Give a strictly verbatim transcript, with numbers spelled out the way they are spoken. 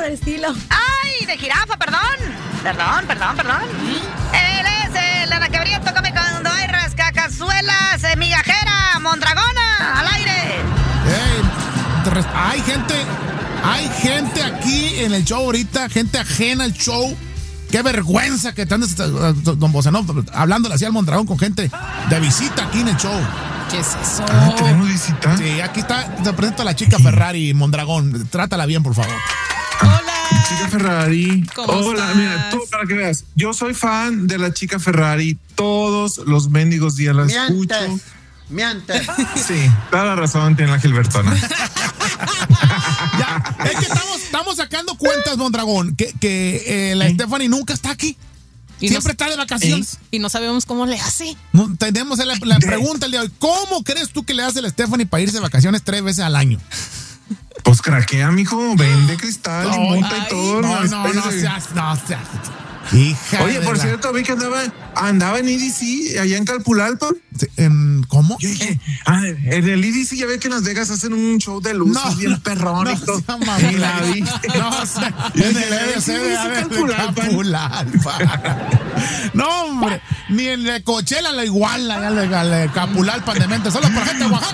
del estilo. ¡Ay! De jirafa, perdón. Perdón, perdón, perdón. Él es el anaquebrieto, come cuando hay rascacazuelas, eh, migajera, mondragona, al aire. Hey, hay gente, hay gente aquí en el show ahorita, gente ajena al show. Qué vergüenza que te andes, don Bosanov, hablándole así al Mondragón con gente de visita aquí en el show. ¿Qué es eso? Ah, ¿tenemos visita? Sí, aquí está, te presento a la chica Ferrari, Mondragón. Trátala bien, por favor. Hola. Chica Ferrari. ¿Cómo Hola, estás? mira, tú para que veas. Yo soy fan de la chica Ferrari. Todos los mendigos días la Mientes, escucho. mientes. Sí, toda la razón tiene la Gilbertona. Ya, es que estamos, estamos sacando cuentas, Mondragón, que, que eh, la ¿Eh? Stephanie nunca está aquí. Y Siempre no- está de vacaciones. Y no sabemos cómo le hace. No, tenemos la, la pregunta el día de hoy. ¿Cómo crees tú que le hace la Stephanie para irse de vacaciones tres veces al año? Pues craquea, mijo. Vende cristal y No, monta ay, y todo. No, no, no espérate. seas, no seas. Hija Oye, de por la- cierto, vi que andaba, andaba en E D C, allá en Calpulalpa. Sí, en- ¿Cómo? Yo dije, ah, en el E D C ya ve que en Las Vegas hacen un show de luces No, bien no, perrón no y todo. sea mamón. Y la viste. No, o sea, Yo en dije, el E D C sí, de, sí, a ver, de Calpulalpa. Capulalpa. No, hombre, ni en el Coachella la iguala, ya le, le Capulalpa de mente, solo por gente de Oaxaca.